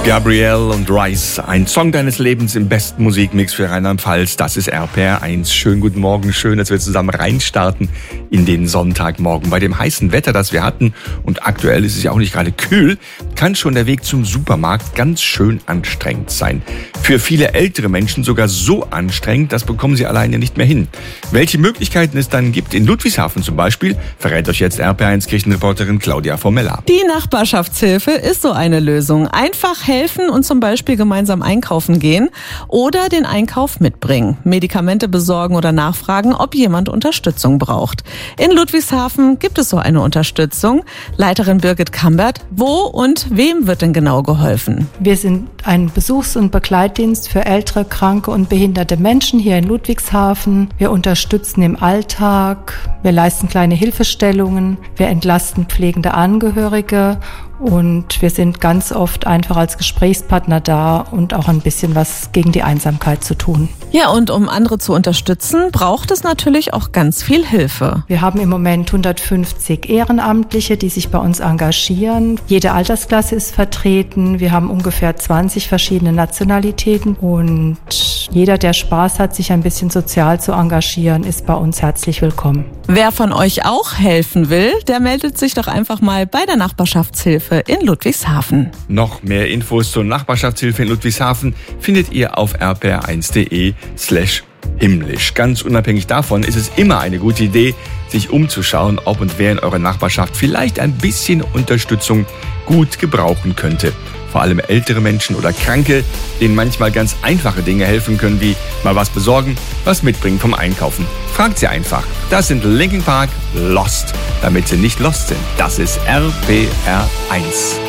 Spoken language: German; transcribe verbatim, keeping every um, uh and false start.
Gabrielle und Rice, ein Song deines Lebens im besten Musikmix für Rheinland-Pfalz. Das ist R P R eins. Schönen guten Morgen, schön, dass wir zusammen reinstarten in den Sonntagmorgen. Bei dem heißen Wetter, das wir hatten, und aktuell ist es ja auch nicht gerade kühl, kann schon der Weg zum Supermarkt ganz schön anstrengend sein. Für viele ältere Menschen sogar so anstrengend, das bekommen sie alleine nicht mehr hin. Welche Möglichkeiten es dann gibt, in Ludwigshafen zum Beispiel, verrät euch jetzt R P R eins Kirchenreporterin Claudia Formella. Die Nachbarschaftshilfe ist so eine Lösung. Einfach helfen und zum Beispiel gemeinsam einkaufen gehen oder den Einkauf mitbringen, Medikamente besorgen oder nachfragen, ob jemand Unterstützung braucht. In Ludwigshafen gibt es so eine Unterstützung. Leiterin Birgit Kambert, wo und wem wird denn genau geholfen? Wir sind ein Besuchs- und Begleitdienst für ältere, kranke und behinderte Menschen hier in Ludwigshafen. Wir unterstützen im Alltag, wir leisten kleine Hilfestellungen, wir entlasten pflegende Angehörige. Und wir sind ganz oft einfach als Gesprächspartner da und auch ein bisschen was gegen die Einsamkeit zu tun. Ja, und um andere zu unterstützen, braucht es natürlich auch ganz viel Hilfe. Wir haben im Moment hundertfünfzig Ehrenamtliche, die sich bei uns engagieren. Jede Altersklasse ist vertreten. Wir haben ungefähr zwanzig verschiedene Nationalitäten. Und jeder, der Spaß hat, sich ein bisschen sozial zu engagieren, ist bei uns herzlich willkommen. Wer von euch auch helfen will, der meldet sich doch einfach mal bei der Nachbarschaftshilfe in Ludwigshafen. Noch mehr Infos zur Nachbarschaftshilfe in Ludwigshafen findet ihr auf r p r eins punkt d e slash himmlisch. Ganz unabhängig davon ist es immer eine gute Idee, sich umzuschauen, ob und wer in eurer Nachbarschaft vielleicht ein bisschen Unterstützung gut gebrauchen könnte. Vor allem ältere Menschen oder Kranke, denen manchmal ganz einfache Dinge helfen können, wie mal was besorgen, was mitbringen vom Einkaufen. Fragt sie einfach. Das sind Linkin Park, Lost, damit sie nicht lost sind. Das ist R P R eins.